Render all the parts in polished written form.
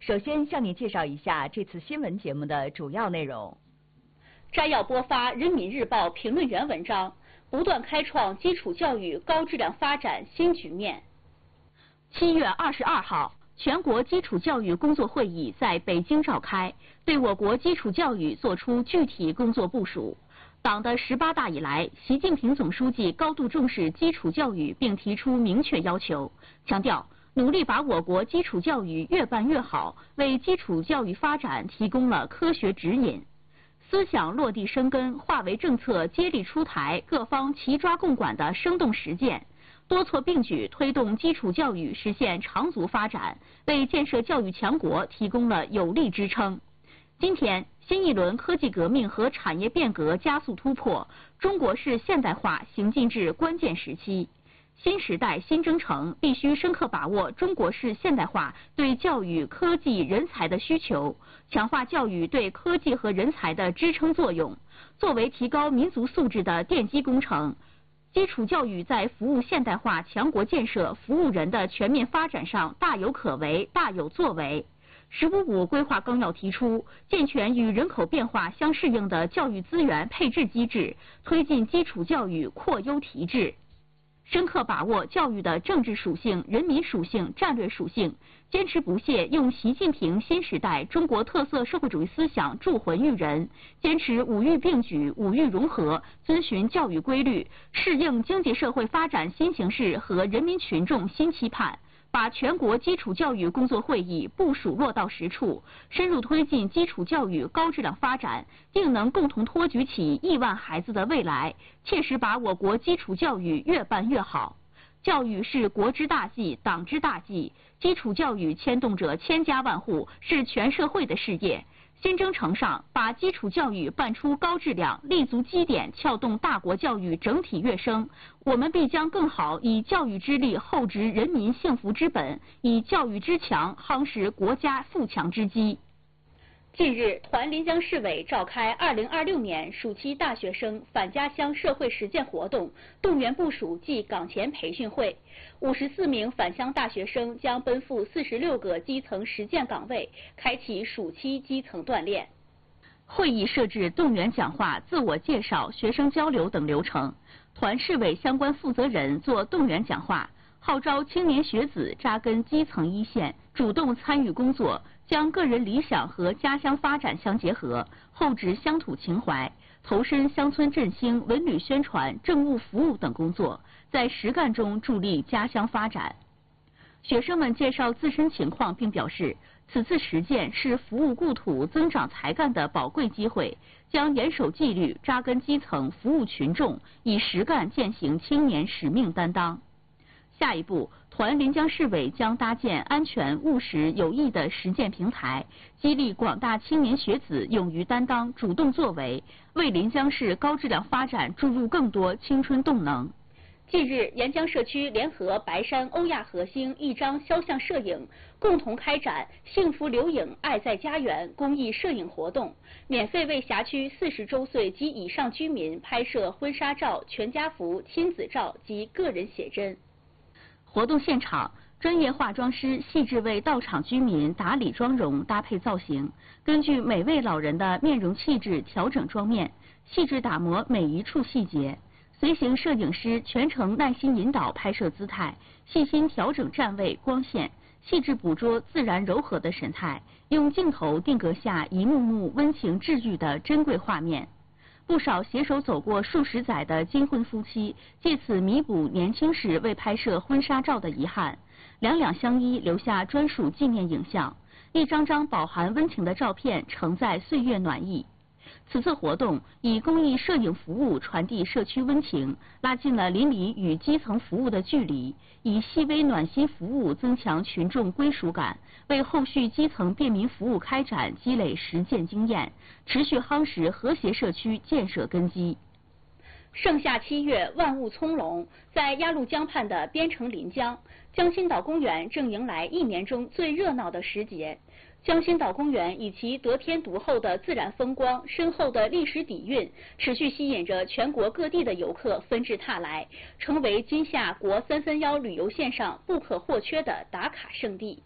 首先向你介绍一下这次新闻节目的主要内容。 摘要播发《人民日报》评论员文章，不断开创基础教育高质量发展新局面。7月22号，全国基础教育工作会议在北京召开，对我国基础教育作出具体工作部署。党的18大以来，习近平总书记高度重视基础教育，并提出明确要求，强调努力把我国基础教育越办越好，为基础教育发展提供了科学指引。思想落地生根，化为政策接力出台、各方齐抓共管的生动实践，多措并举推动基础教育实现长足发展，为建设教育强国提供了有力支撑。今天，新一轮科技革命和产业变革加速突破，中国式现代化行进至关键时期。新时代新征程必须深刻把握中国式现代化对教育、科技、人才的需求，强化教育对科技和人才的支撑作用。作为提高民族素质的奠基工程，基础教育在服务现代化强国建设、服务人的全面发展上大有可为、大有作为。“15+5”规划纲要提出，健全与人口变化相适应的教育资源配置机制，推进基础教育扩优提质。深刻把握教育的政治属性、人民属性、战略属性，坚持不懈用习近平新时代中国特色社会主义思想铸魂育人，坚持五育并举、五育融合，遵循教育规律，适应经济社会发展新形势和人民群众新期盼，把全国基础教育工作会议部署落到实处，深入推进基础教育高质量发展，定能共同托举起亿万孩子的未来，切实把我国基础教育越办越好。教育是国之大计、党之大计，基础教育牵动着千家万户，是全社会的事业。新征程上，把基础教育办出高质量，立足基点，撬动大国教育整体跃升。我们必将更好以教育之力厚植人民幸福之本，以教育之强夯实国家富强之基。近日，团临江市委召开2026年暑期大学生返家乡社会实践活动动员部署暨岗前培训会，54名返乡大学生将奔赴46个基层实践岗位，开启暑期基层锻炼。会议设置动员讲话、自我介绍、学生交流等流程，团市委相关负责人做动员讲话，号召青年学子扎根基层一线，主动参与工作，将个人理想和家乡发展相结合，厚植乡土情怀，投身乡村振兴、文旅宣传、政务服务等工作，在实干中助力家乡发展。学生们介绍自身情况，并表示，此次实践是服务故土、增长才干的宝贵机会，将严守纪律、扎根基层、服务群众，以实干践行青年使命担当。下一步，团临江市委将搭建安全、务实、有益的实践平台，激励广大青年学子勇于担当、主动作为，为临江市高质量发展注入更多青春动能。近日，沿江社区联合白山欧亚河星一张肖像摄影，共同开展“幸福留影，爱在家园”公益摄影活动，免费为辖区40周岁及以上居民拍摄婚纱照、全家福、亲子照及个人写真。活动现场，专业化妆师细致为到场居民打理妆容、搭配造型，根据每位老人的面容气质调整妆面，细致打磨每一处细节。随行摄影师全程耐心引导拍摄姿态，细心调整站位、光线，细致捕捉自然柔和的神态，用镜头定格下一幕幕温情治愈的珍贵画面。不少携手走过数十载的金婚夫妻，借此弥补年轻时未拍摄婚纱照的遗憾，两两相依，留下专属纪念影像，一张张饱含温情的照片承载岁月暖意。此次活动以公益摄影服务传递社区温情，拉近了邻里与基层服务的距离，以细微暖心服务增强群众归属感，为后续基层便民服务开展积累实践经验，持续夯实和谐社区建设根基。盛夏7月，万物葱茏，在鸭绿江畔的边城临江，江心岛公园正迎来一年中最热闹的时节。江心岛公园以其得天独厚的自然风光、深厚的历史底蕴，持续吸引着全国各地的游客纷至沓来，成为今夏国331旅游线上不可或缺的打卡胜地。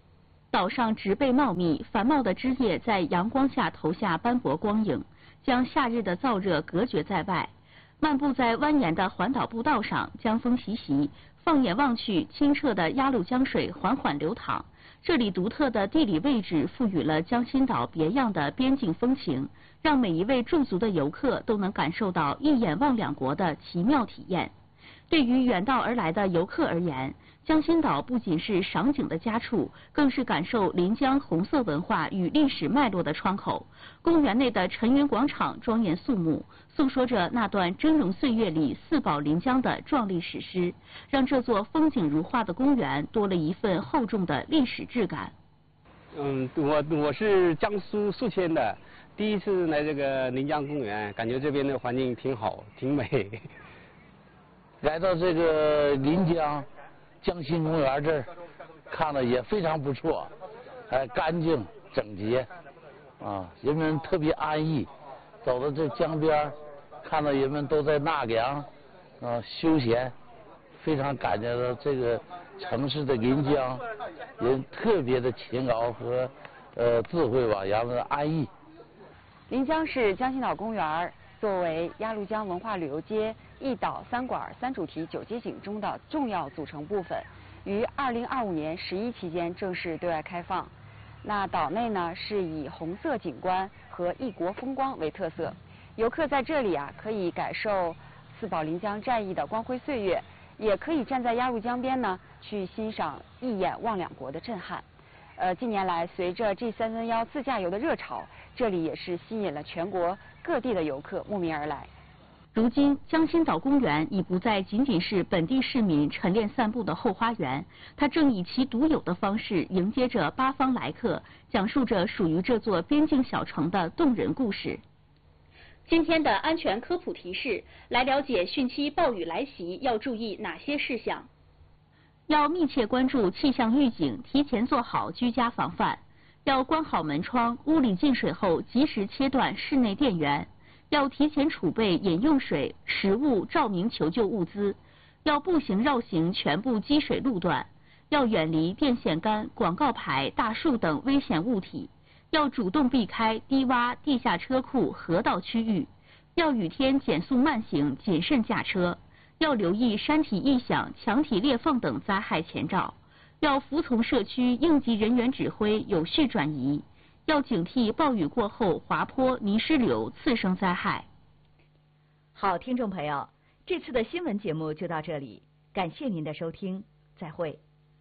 岛上植被茂密，繁茂的枝叶在阳光下投下斑驳光影，将夏日的燥热隔绝在外。漫步在蜿蜒的环岛步道上，江风习习，放眼望去，清澈的鸭绿江水缓缓流淌。这里独特的地理位置赋予了江心岛别样的边境风情，让每一位驻足的游客都能感受到一眼望两国的奇妙体验。对于远道而来的游客而言，江心岛不仅是赏景的佳处，更是感受临江红色文化与历史脉络的窗口。公园内的陈云广场庄严肃穆，诉说着那段峥嵘岁月里四宝临江的壮丽史诗，让这座风景如画的公园多了一份厚重的历史质感。 我是江苏宿迁的，第一次来这个临江公园，感觉这边的环境挺好，挺美。 来到这个临江江心公园这儿，看了也非常不错，还干净整洁，人们特别安逸。走到这江边，看到人们都在纳凉，休闲，非常感觉到这个城市的临江人特别的勤劳和智慧吧，人们安逸。 临江市江心岛公园作为鸭绿江文化旅游街一岛三馆三主题9街景中的重要组成部分，于2025年11期间正式对外开放。那岛内呢是以红色景观和异国风光为特色，游客在这里可以感受四宝临江战役的光辉岁月，也可以站在鸭绿江边呢去欣赏一眼望两国的震撼。近年来随着 G331自驾游的热潮，这里也是吸引了全国各地的游客慕名而来。 如今，江心岛公园已不再仅仅是本地市民晨练散步的后花园，它正以其独有的方式迎接着八方来客，讲述着属于这座边境小城的动人故事。 今天的安全科普提示，来了解汛期暴雨来袭要注意哪些事项。要密切关注气象预警，提前做好居家防范。要关好门窗，屋里进水后及时切断室内电源。要提前储备饮用水、食物、照明求救物资。要步行绕行全部积水路段。要远离电线杆、广告牌、大树等危险物体。要主动避开低洼、地下车库、河道区域。要雨天减速慢行，谨慎驾车。要留意山体异响、墙体裂缝等灾害前兆。要服从社区应急人员指挥，有序转移。要警惕暴雨过后滑坡、泥石流次生灾害。 好，听众朋友，这次的新闻节目就到这里，感谢您的收听，再会。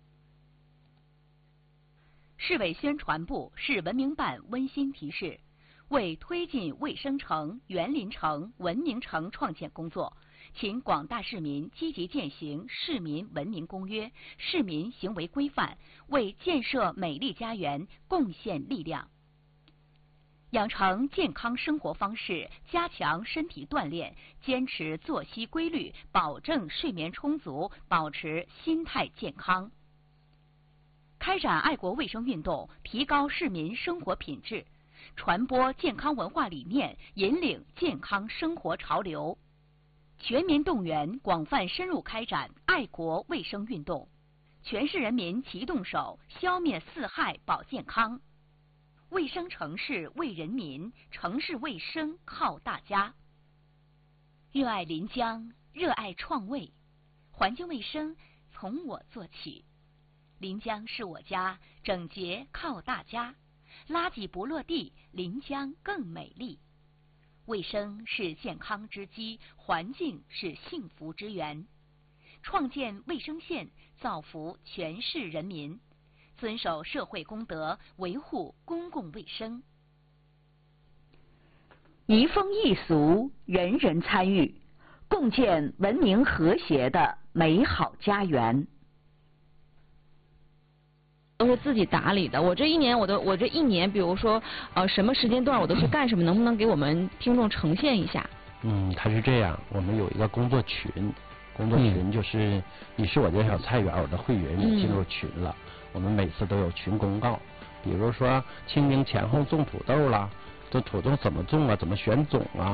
市委宣传部、市文明办温馨提示：为推进卫生城、园林城、文明城创建工作，请广大市民积极践行《市民文明公约》、市民行为规范，为建设美丽家园贡献力量。养成健康生活方式，加强身体锻炼，坚持作息规律，保证睡眠充足，保持心态健康。开展爱国卫生运动，提高市民生活品质，传播健康文化理念，引领健康生活潮流。全民动员，广泛深入开展爱国卫生运动，全市人民齐动手，消灭四害保健康。卫生城市为人民，城市卫生靠大家。热爱临江，热爱创卫，环境卫生从我做起。临江是我家，整洁靠大家。垃圾不落地，临江更美丽。卫生是健康之基，环境是幸福之源。创建卫生县，造福全市人民。遵守社会公德，维护公共卫生。 移风易俗，人人参与，共建文明和谐的美好家园。 都是自己打理的。我这一年，比如说什么时间段我都去干什么，能不能给我们听众呈现一下？ 它是这样，我们有一个工作群，就是你是我家小菜园，我的会员你进入群了。我们每次都有群公告，比如说清明前后种土豆啦，这土豆怎么种啊，怎么选种啊，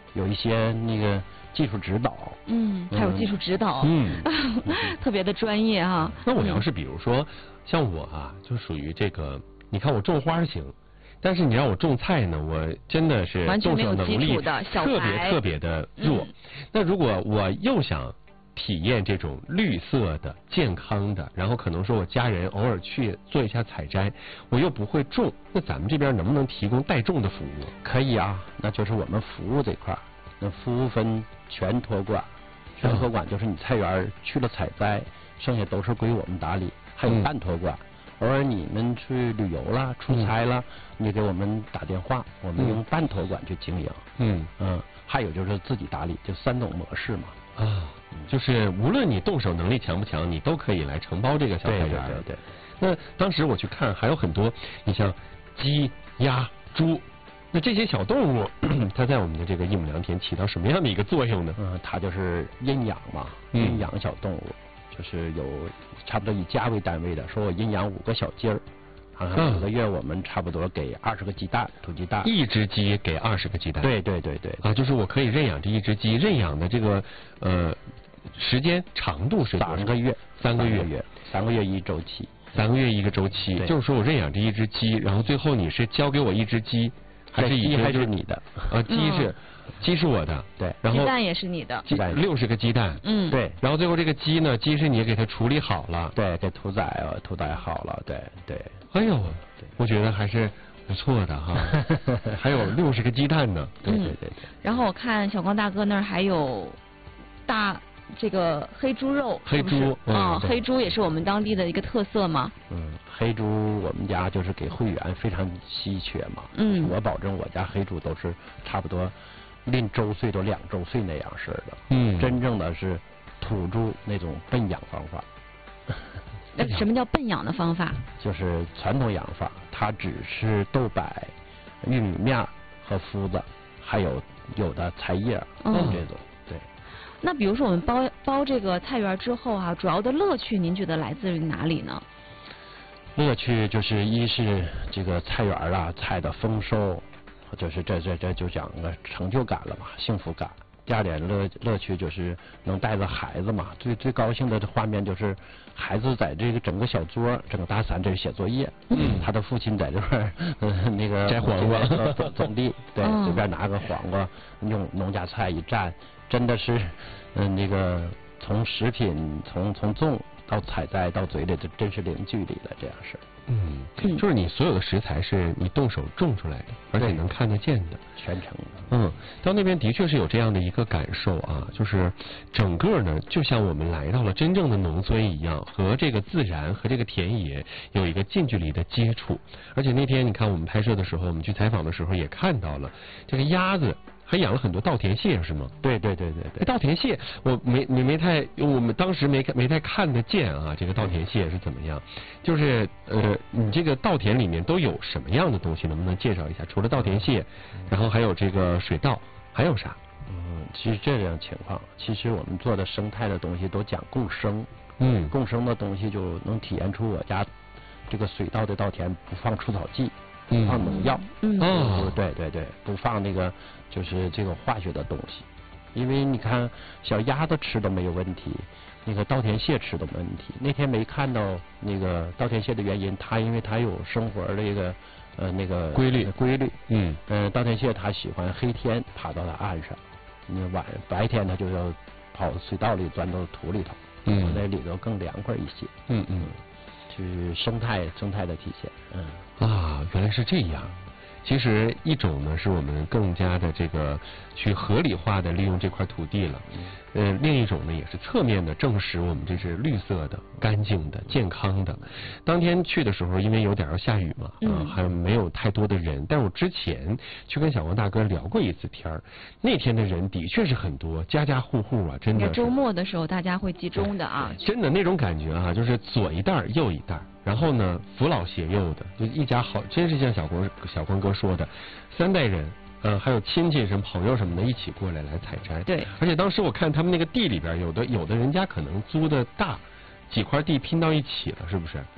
有一些那个技术指导。 还有技术指导。特别的专业哈。 那我要是比如说像我啊，就属于这个，你看我种花行。但是你让我种菜呢，我真的是动手能力特别的弱。那如果我又想体验这种绿色的、健康的，然后可能说我家人偶尔去做一下采摘，我又不会种，那咱们这边能不能提供代种的服务？ 可以啊，那就是我们服务这块儿，那服务分全托管，全托管就是你菜园去了采摘，剩下都是归我们打理，还有半托管。偶尔你们去旅游了、出差了，你给我们打电话，我们用半托管去经营。还有就是自己打理，就3种模式嘛。 就是无论你动手能力强不强，你都可以来承包这个小菜园。 对。 那当时我去看，还有很多，你像鸡、鸭、猪，那这些小动物，它在我们的这个一亩良田起到什么样的一个作用呢？ 它就是阴养嘛，阴养小动物。就是有差不多以家为单位的，说我阴养5个小鸡儿，每个月我们差不多给20个鸡蛋，土鸡蛋。 1只鸡给20个鸡蛋。 对。 就是我可以认养这1只鸡，认养的这个时间长度是 3个月 ，3个月 ，3个月一周期 ，3个月一个周期。就是说我认养这1只鸡，然后最后你是交给我1只鸡，还是鸡还是你的？ 鸡是我的， 对， 然后鸡蛋也是你的 ，60个鸡蛋， 对， 然后最后这个鸡呢，鸡是你给它处理好了， 对，给屠宰好了，对。 哎呦，我觉得还是不错的哈，还有60个鸡蛋呢， 对。 然后我看小光大哥那儿还有这个黑猪肉， 黑猪黑猪也是我们当地的一个特色嘛。 黑猪我们家就是给会员非常稀缺嘛。我保证我家黑猪都是差不多临周岁都2周岁那样式的。真正的是土猪那种笨养方法。 什么叫笨养的方法？ 就是传统养法，它只吃豆柏、玉米面和麸子，还有的菜叶，这种。对。 那比如说我们包这个菜园之后啊，主要的乐趣您觉得来自于哪里呢？ 乐趣就是一是这个菜园啊，菜的丰收，就是这就讲个成就感了嘛，幸福感。第二点乐趣就是能带着孩子嘛，最高兴的画面就是孩子在这个整个小桌，整个大伞这写作业，他的父亲在这块那个摘黄瓜种地，对，随便拿个黄瓜用农家菜一蘸，真的是那个从食品从种到采摘到嘴里，这真是零距离的这样式。 就是你所有的食材是你动手种出来的，而且能看得见的， 全程的。 到那边的确是有这样的一个感受啊，就是整个呢，就像我们来到了真正的农村一样，和这个自然和这个田野有一个近距离的接触。而且那天你看我们拍摄的时候，我们去采访的时候也看到了这个鸭子。还养了很多稻田蟹是吗？ 对。 稻田蟹我我们当时没太看得见啊，这个稻田蟹是怎么样？就是你这个稻田里面都有什么样的东西？能不能介绍一下？除了稻田蟹，然后还有这个水稻，还有啥？ 其实这样情况，其实我们做的生态的东西都讲共生。共生的东西就能体现出我家这个水稻的稻田不放除草剂。不放农药，对，不放那个就是这个化学的东西，因为你看小鸭子吃都没有问题，那个稻田蟹吃都没问题。那天没看到那个稻田蟹的原因，因为它有生活的一个那个规律。稻田蟹它喜欢黑天爬到它岸上，白天它就要跑水稻里钻到土里头，在里头更凉快一些。就是生态的体现。 原来是这样。其实一种呢是我们更加的这个去合理化的利用这块土地了，另一种呢也是侧面的证实我们这是绿色的、干净的、健康的。当天去的时候，因为有点要下雨嘛，还没有太多的人。但我之前去跟小王大哥聊过一次天儿，那天的人的确是很多，家家户户啊，真的。 周末的时候大家会集中的啊， 真的那种感觉啊，就是左一袋右一袋。然后呢，扶老携幼的，就一家好，真是像小光哥说的，3代人，还有亲戚什么朋友什么的，一起过来采摘。 对， 而且当时我看他们那个地里边，有的人家可能租的大，几块地拼到一起了，是不是？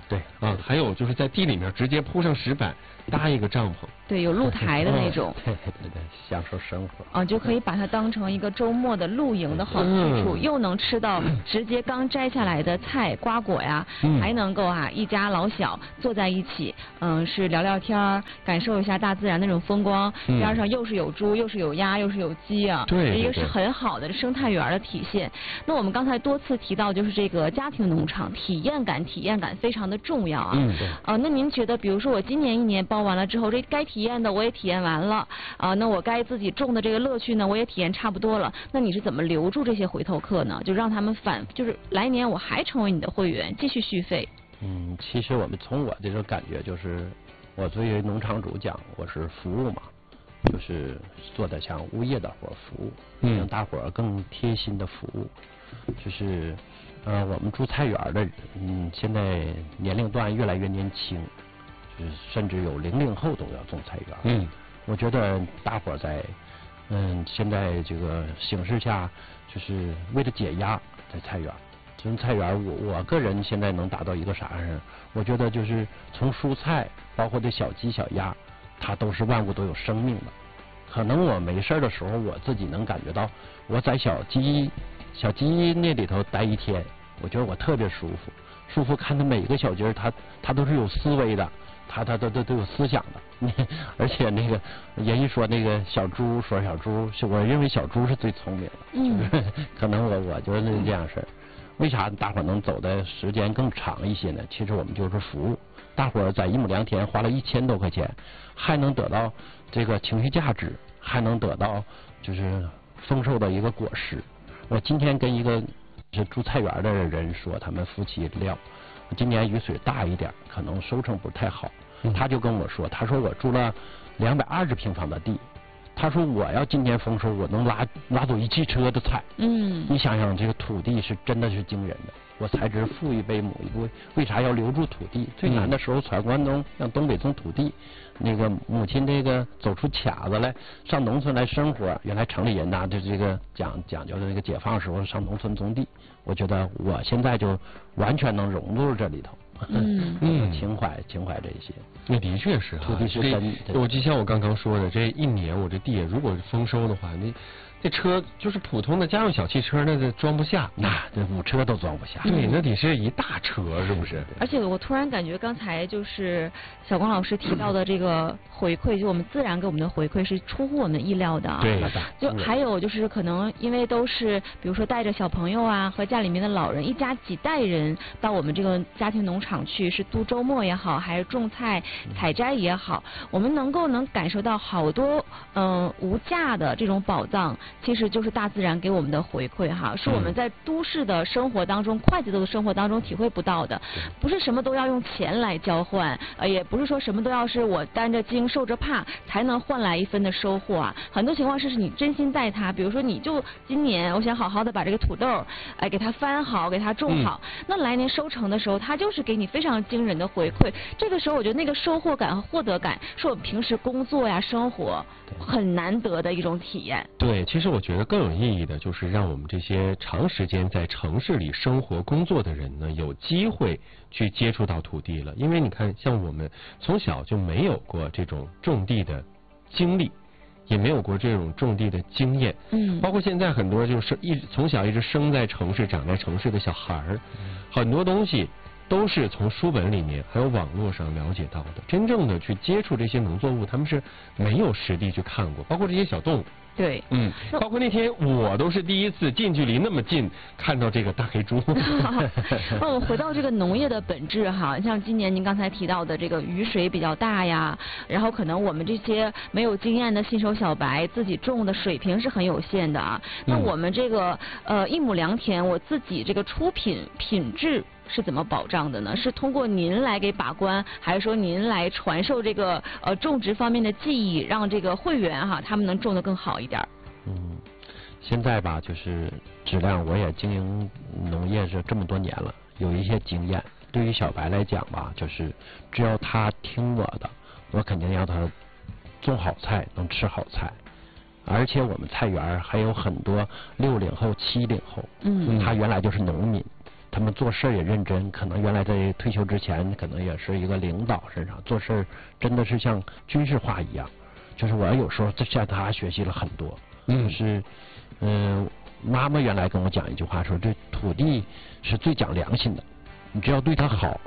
对啊，还有就是在地里面直接铺上石板搭一个帐篷， 对，有露台的那种， 对，享受生活就可以把它当成一个周末的露营的好去处，又能吃到直接刚摘下来的菜瓜果呀，还能够一家老小坐在一起，是聊聊天，感受一下大自然那种风光，边上又是有猪，又是有鸭，又是有鸡啊， 对， 一个是很好的生态园的体现。那我们刚才多次提到，就是这个家庭农场体验感非常的重要啊。那您觉得，比如说我今年1年包完了之后，这该体验的我也体验完了那我该自己种的这个乐趣呢，我也体验差不多了。那你是怎么留住这些回头客呢？就让他们就是来年我还成为你的会员，继续续费。 其实我们从我这种感觉就是，我作为农场主讲，我是服务嘛，就是做的像物业的活服务，让大伙儿更贴心的服务。就是我们住菜园的现在年龄段越来越年轻，就是甚至有00后都要种菜园。我觉得大伙儿在现在这个形势下，就是为了解压，在菜园。种菜园，我个人现在能达到一个啥样？我觉得就是从蔬菜，包括这小鸡小鸭，它都是万物都有生命的。可能我没事的时候，我自己能感觉到，我在小鸡那里头待1天，我觉得我特别舒服，看它每一个小鸡儿，它都是有思维的，它都有思想的。而且那个人一说那个小猪，我认为小猪是最聪明的。可能我觉得是这样事儿。为啥大伙儿能走的时间更长一些呢？其实我们就是服务，大伙儿在1亩2田花了1000多块钱，还能得到这个情绪价值，还能得到就是丰收的一个果实。我今天跟一个是住菜园的人说，他们夫妻聊，今年雨水大一点，可能收成不太好，他就跟我说，他说我住了220平方的地。他说我要今年丰收，我能拉走1汽车的菜。你想想这个土地是真的是惊人的。我才知父一辈母一辈，为啥要留住土地？最难的时候闯关东，让东北种土地。那个母亲这个走出卡子来，上农村来生活。原来城里人呐，就这个讲究的那个解放时候上农村种地。我觉得我现在就完全能融入这里头。情怀这些， 那的确是土地是真。 我就像我刚刚说的，这1年我这地如果丰收的话，这车就是普通的家用小汽车，那这装不下， 那这5车都装不下。 对，那得是一大车，是不是？ 而且我突然感觉刚才就是小光老师提到的这个回馈，就我们自然给我们的回馈是出乎我们意料的。 对， 就还有就是可能因为都是比如说带着小朋友和家里面的老人，一家几代人到我们这个家庭农场去，是度周末也好，还是种菜采摘也好，我们能感受到好多无价的这种宝藏。其实就是大自然给我们的回馈是我们在都市的生活当中、快节奏的生活当中体会不到的。不是什么都要用钱来交换，也不是说什么都要是我担着惊受着怕才能换来一分的收获很多情况是你真心待它，比如说你就今年我想好好的把这个土豆给它翻好，给它种好，那来年收成的时候，它就是给你非常惊人的回馈。这个时候我觉得那个收获感和获得感是我们平时工作生活很难得的一种体验。 对，其实我觉得更有意义的就是让我们这些长时间在城市里生活工作的人呢，有机会去接触到土地了。因为你看，像我们从小就没有过这种种地的经历，也没有过这种种地的经验。包括现在很多就是从小一直生在城市、长在城市的小孩儿，很多东西都是从书本里面还有网络上了解到的。真正的去接触这些农作物，他们是没有实地去看过，包括这些小动物。 对， 包括那天我都是第一次近距离那么近看到这个大黑猪。 那我们回到这个农业的本质像今年您刚才提到的这个雨水比较大呀，然后可能我们这些没有经验的新手小白自己种的水平是很有限的那我们这个1亩2田，我自己这个出品质是怎么保障的呢？是通过您来给把关，还是说您来传授这个种植方面的技艺，让这个会员他们能种得更好一点？ 现在吧，就是质量，我也经营农业是这么多年了，有一些经验。对于小白来讲吧，就是只要他听我的，我肯定让他种好菜，能吃好菜。而且我们菜园还有很多60后、70后，他原来就是农民。 他们做事也认真，可能原来在退休之前，可能也是一个领导身上做事真的是像军事化一样。就是我有时候向他学习了很多，就是妈妈原来跟我讲一句话说，这土地是最讲良心的，你只要对它好，